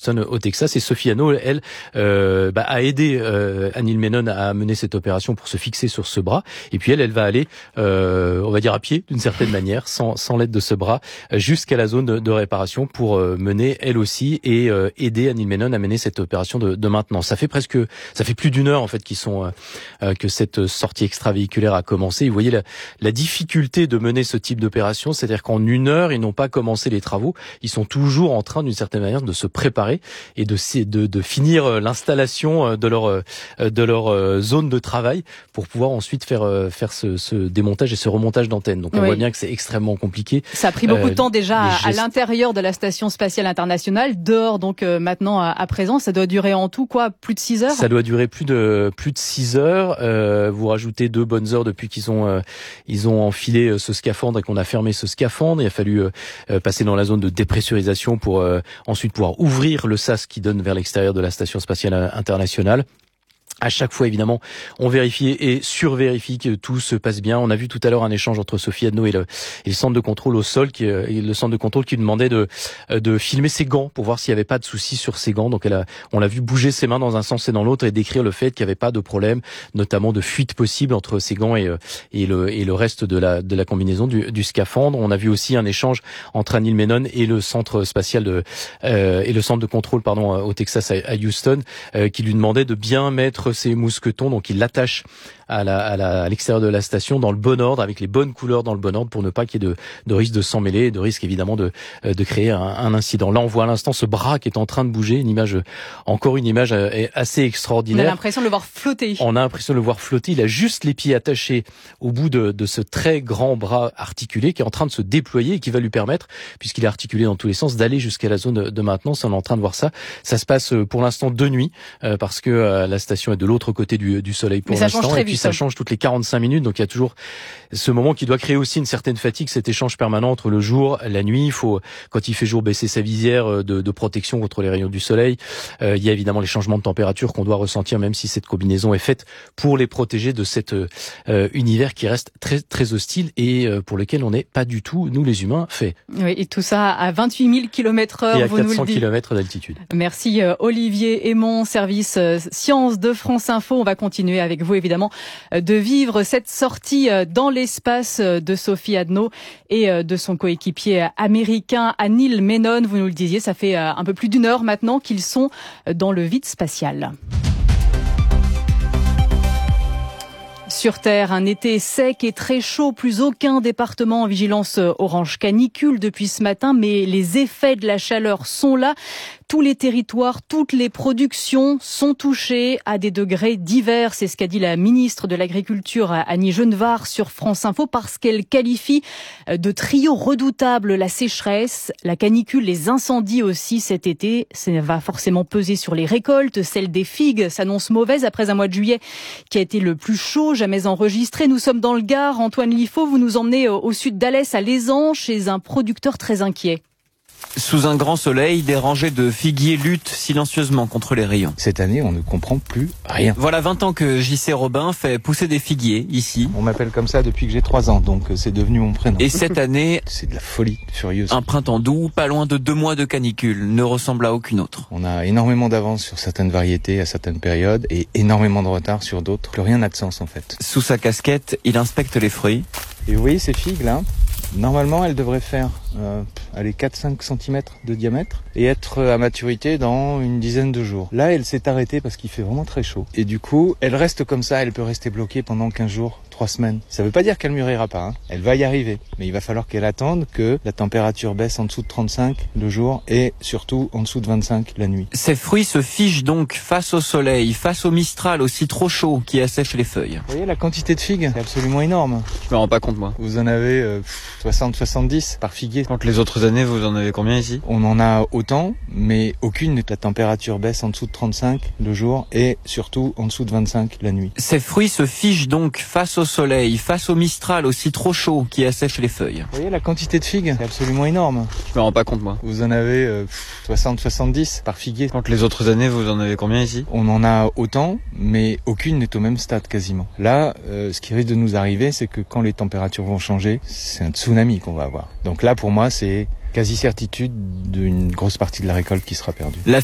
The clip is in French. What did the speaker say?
Houston au Texas. Et Sophie Hannaux, elle, a aidé Anil Menon à mener cette opération pour se fixer sur ce bras. Et puis elle va aller, on va dire à pied d'une certaine manière, sans l'aide de ce bras, jusqu'à la zone de réparation pour mener elle aussi et aider Anil Menon à mener cette opération de maintenance. Ça fait plus d'une heure en fait que cette sortie extravéhiculaire a commencé. Vous voyez la difficulté de mener ce type d'opération, c'est-à-dire qu'en une heure, ils n'ont pas commencé les travaux. Ils sont toujours en train, d'une certaine manière, de se préparer et de finir l'installation de leur zone de travail pour pouvoir ensuite faire ce démontage et ce remontage d'antennes. Donc on voit bien que c'est extrêmement compliqué. Ça a pris beaucoup de temps déjà à l'intérieur de la Station Spatiale Internationale. Dehors, donc maintenant à présent, ça doit durer en tout plus de 6 heures. Ça doit durer plus de 6 heures. Vous rajoutez 2 bonnes heures depuis qu'ils ont enfilé ce scaphandre et qu'on a fermé ce scaphandre. Il a fallu passer dans la zone de dépressurisation pour ensuite pouvoir ouvrir le sas qui donne vers l'extérieur de la Station Spatiale Internationale. À chaque fois, évidemment, on vérifie et survérifie que tout se passe bien. On a vu tout à l'heure un échange entre Sophie Hannaux et le centre de contrôle au sol, qui demandait de filmer ses gants pour voir s'il n'y avait pas de soucis sur ses gants. Donc on l'a vu bouger ses mains dans un sens et dans l'autre et décrire le fait qu'il n'y avait pas de problème, notamment de fuite possible entre ses gants et le reste de la combinaison du scaphandre. On a vu aussi un échange entre Anil Menon et le centre spatial et le centre de contrôle, au Texas à Houston, qui lui demandait de bien mettre ses mousquetons, donc il l'attache à l'extérieur de la station dans le bon ordre, avec les bonnes couleurs dans le bon ordre, pour ne pas qu'il y ait de risque de s'emmêler et de risque évidemment de créer un incident. Là, on voit à l'instant ce bras qui est en train de bouger, une image assez extraordinaire. On a l'impression de le voir flotter. On a l'impression de le voir flotter. Il a juste les pieds attachés au bout de ce très grand bras articulé qui est en train de se déployer et qui va lui permettre, puisqu'il est articulé dans tous les sens, d'aller jusqu'à la zone de maintenance. On est en train de voir ça. Ça se passe pour l'instant de nuit, parce que la station est de l'autre côté du soleil pour l'instant. Et puis ça change toutes les 45 minutes. Donc il y a toujours ce moment qui doit créer aussi une certaine fatigue, cet échange permanent entre le jour, la nuit. Il faut, quand il fait jour, baisser sa visière de protection contre les rayons du soleil. Il y a évidemment les changements de température qu'on doit ressentir, même si cette combinaison est faite pour les protéger de cet univers qui reste très, très hostile et pour lequel on n'est pas du tout, nous les humains, faits. Oui, et tout ça à 28 000 km/h. Et à 400 km d'altitude. Merci Olivier Aymon, service Sciences de France Info. On va continuer avec vous évidemment de vivre cette sortie dans l'espace de Sophie Hannaux et de son coéquipier américain Anil Menon. Vous nous le disiez, ça fait un peu plus d'une heure maintenant qu'ils sont dans le vide spatial. Sur Terre, un été sec et très chaud, plus aucun département en vigilance orange canicule depuis ce matin, mais les effets de la chaleur sont là. Tous les territoires, toutes les productions sont touchées à des degrés divers. C'est ce qu'a dit la ministre de l'Agriculture, Annie Genevard, sur France Info, parce qu'elle qualifie de trio redoutable la sécheresse, la canicule, les incendies aussi cet été. Ça va forcément peser sur les récoltes. Celle des figues s'annonce mauvaise après un mois de juillet qui a été le plus chaud jamais enregistré. Nous sommes dans le Gard. Antoine Liffaut, vous nous emmenez au sud d'Alès, à Lézan, chez un producteur très inquiet. Sous un grand soleil, des rangées de figuiers luttent silencieusement contre les rayons. Cette année, on ne comprend plus rien. Voilà 20 ans que J.C. Robin fait pousser des figuiers ici. On m'appelle comme ça depuis que j'ai 3 ans, donc c'est devenu mon prénom. Et cette année, c'est de la folie furieuse. Un printemps doux, pas loin de 2 mois de canicule, ne ressemble à aucune autre. On a énormément d'avance sur certaines variétés à certaines périodes et énormément de retard sur d'autres. Plus rien n'a de sens en fait. Sous sa casquette, il inspecte les fruits. Et vous voyez ces figues là ? Normalement, elles devraient faire 4-5 cm de diamètre et être à maturité dans une dizaine de jours. Là, elle s'est arrêtée parce qu'il fait vraiment très chaud. Et du coup, elle reste comme ça, elle peut rester bloquée pendant 15 jours, 3 semaines. Ça veut pas dire qu'elle mûrira pas, hein. Elle va y arriver. Mais il va falloir qu'elle attende que la température baisse en dessous de 35 le jour et surtout en dessous de 25 la nuit. Ces fruits se figent donc face au soleil, face au mistral aussi trop chaud qui assèche les feuilles. Vous voyez la quantité de figues, c'est absolument énorme. Je me rends pas compte moi. Vous en avez 60-70 par figuier. Quand les autres années, vous en avez combien ici ? On en a autant, mais aucune. La température baisse en dessous de 35 le jour et surtout en dessous de 25 la nuit. Ces fruits se figent donc face au soleil, face au mistral aussi trop chaud qui assèche les feuilles. Vous voyez la quantité de figues, c'est absolument énorme. Je me rends pas compte moi. Vous en avez 60-70 par figuier. Quand les autres années, vous en avez combien ici ? On en a autant, mais aucune n'est au même stade quasiment. Là, ce qui risque de nous arriver, c'est que quand les températures vont changer, c'est un tsunami qu'on va avoir. Donc là, pour moi, c'est quasi certitude d'une grosse partie de la récolte qui sera perdue.